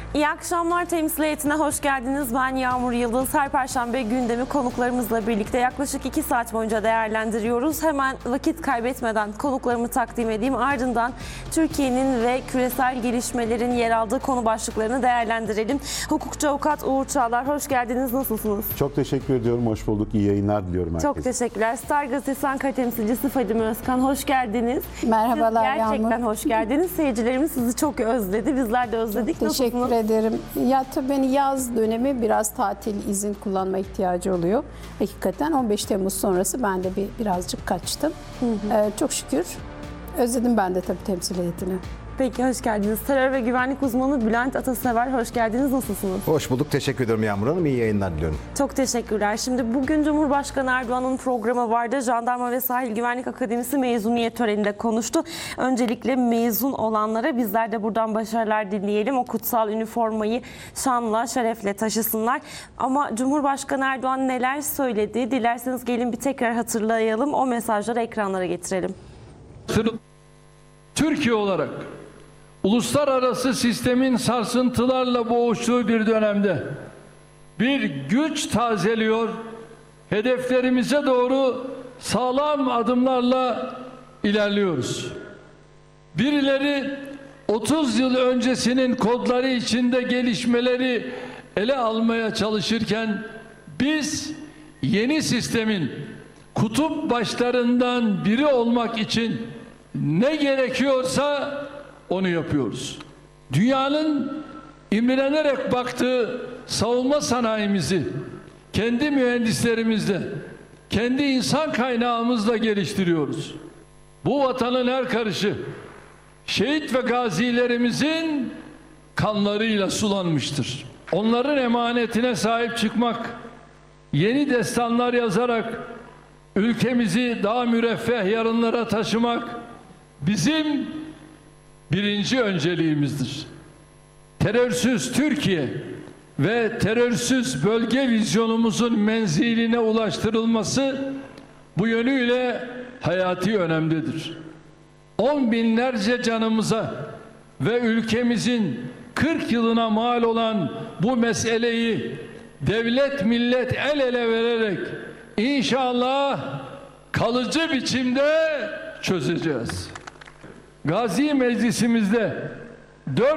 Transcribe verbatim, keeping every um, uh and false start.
İyi akşamlar, Temsil Heyeti'ne hoş geldiniz. Ben Yağmur Yıldız. Her Perşembe gündemi konuklarımızla birlikte yaklaşık iki saat boyunca değerlendiriyoruz. Hemen vakit kaybetmeden konuklarımı takdim edeyim. Ardından Türkiye'nin ve küresel gelişmelerin yer aldığı konu başlıklarını değerlendirelim. Hukukçu avukat Uğur Çağlar, hoş geldiniz. Nasılsınız? Çok teşekkür ediyorum. Hoş bulduk. İyi yayınlar diliyorum herkese. Çok teşekkürler. Star Gazetesi Ankara temsilcisi Fadime Özkan, hoş geldiniz. Merhabalar Siz gerçekten Yağmur. hoş geldiniz. Seyircilerimiz sizi çok özledi. Bizler de özledik. Teşekkür Nasılsınız? ederim. Ya tabii beni yaz dönemi biraz tatil, izin kullanma ihtiyacı oluyor. Hakikaten on beş Temmuz sonrası ben de bir birazcık kaçtım. Hı hı. Ee, çok şükür. Özledim ben de tabii temsil heyetini. Peki, hoş geldiniz. Terör ve güvenlik uzmanı Bülent Atasever, hoş geldiniz. Nasılsınız? Hoş bulduk. Teşekkür ederim Yağmur Hanım. İyi yayınlar diliyorum. Çok teşekkürler. Şimdi bugün Cumhurbaşkanı Erdoğan'ın programı vardı. Jandarma ve Sahil Güvenlik Akademisi mezuniyet töreninde konuştu. Öncelikle mezun olanlara bizler de buradan başarılar dileyelim. O kutsal üniformayı şanla, şerefle taşısınlar. Ama Cumhurbaşkanı Erdoğan neler söyledi? Dilerseniz gelin bir tekrar hatırlayalım. O mesajları ekranlara getirelim. Türkiye olarak uluslararası sistemin sarsıntılarla boğuştuğu bir dönemde bir güç tazeliyor, hedeflerimize doğru sağlam adımlarla ilerliyoruz. Birileri otuz yıl öncesinin kodları içinde gelişmeleri ele almaya çalışırken biz yeni sistemin kutup başlarından biri olmak için ne gerekiyorsa onu yapıyoruz. Dünyanın imrenerek baktığı savunma sanayimizi kendi mühendislerimizle, kendi insan kaynağımızla geliştiriyoruz. Bu vatanın her karışı şehit ve gazilerimizin kanlarıyla sulanmıştır. Onların emanetine sahip çıkmak, yeni destanlar yazarak ülkemizi daha müreffeh yarınlara taşımak bizim birinci önceliğimizdir. Terörsüz Türkiye ve terörsüz bölge vizyonumuzun menziline ulaştırılması bu yönüyle hayati önemlidir. On binlerce canımıza ve ülkemizin kırk yılına mal olan bu meseleyi devlet millet el ele vererek İnşallah kalıcı biçimde çözeceğiz. Gazi Meclisimizde dört